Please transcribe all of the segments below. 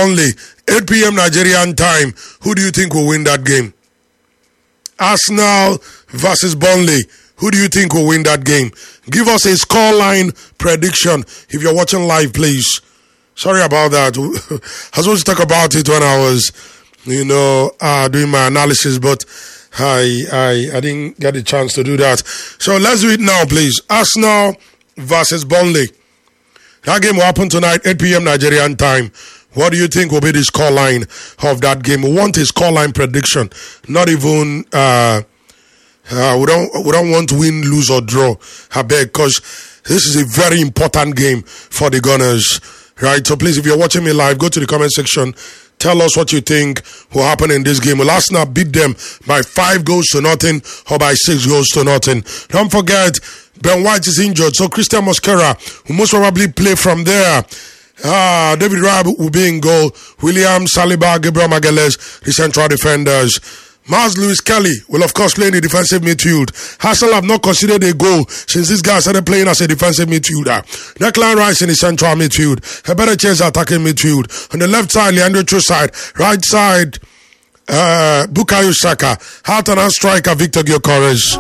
Burnley, 8 p.m. Nigerian time. Who do you think will win that game? Arsenal versus Burnley. Who do you think will win that game? Give us a scoreline prediction if you're watching live, please. Sorry about that. I was supposed to talk about it when I was, doing my analysis, but I didn't get a chance to do that. So let's do it now, please. Arsenal versus Burnley. That game will happen tonight, 8 p.m. Nigerian time. What do you think will be the scoreline of that game? We want a scoreline prediction, not even. We don't want to win, lose, or draw. I beg, because this is a very important game for the Gunners, right? So please, if you're watching me live, go to the comment section. Tell us what you think will happen in this game. Will Arsenal beat them by 5-0 or by 6-0? Don't forget, Ben White is injured, so Christian Mosquera will most probably play from there. David Raya will be in goal. William Saliba, Gabriel Magalhaes, the central defenders. Miles Lewis Kelly will, of course, play in the defensive midfield. Arsenal have not considered a goal since this guy started playing as a defensive midfielder. Declan Rice in the central midfield. Eberechi attacking midfield. On the left side, Leandro Trossard. Right side, Bukayo Saka. Heart-and-hand striker, Victor Gyökeres.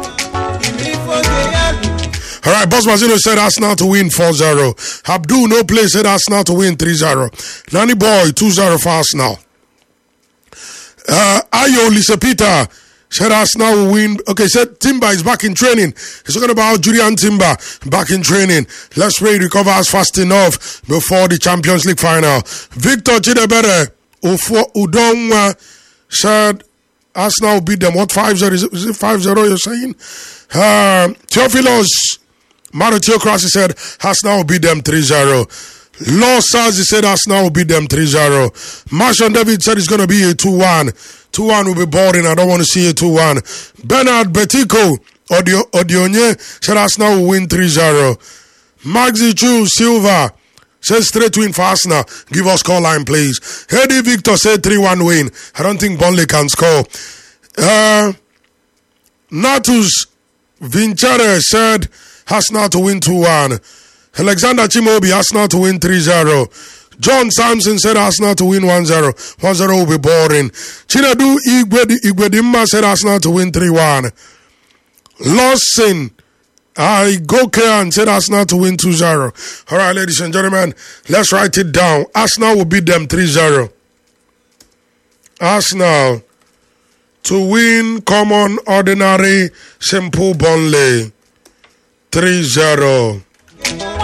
All right, Boss Mazino said Arsenal to win 4-0. Abdul, no play, said Arsenal to win 3-0. Nanny Boy, 2-0 for Arsenal. Ayo Lisa Peter said Arsenal will win. Okay, said Timber is back in training. He's talking about Julian Timber back in training. Let's pray he recovers fast enough before the Champions League final. Victor Chidebere Udonwa said Arsenal will beat them. What, 5-0? Is it 5-0 you're saying? Theophilos Maro Theocracy said Arsenal will beat them 3-0. Law Sazi said Arsenal will beat them 3-0. Marshall David said it's going to be a 2-1. 2-1 will be boring. I don't want to see a 2-1. Bernard Betico Odionye said Arsenal will win 3-0. Maxi Chu Silva says straight win for Arsenal. Give us call line, please. Eddie Victor said 3-1 win. I don't think Burnley can score. Natus Vincere said Arsenal to win 2-1. Alexander Chimobi, Arsenal to win 3-0. John Sampson said Arsenal to win 1-0. 1-0 will be boring. Chinedu Igwedimma said Arsenal to win 3-1. Lawson Igokean said Arsenal to win 2-0. All right, ladies and gentlemen, let's write it down. Arsenal will beat them 3-0. Arsenal to win common, ordinary, simple Burnley 3-0.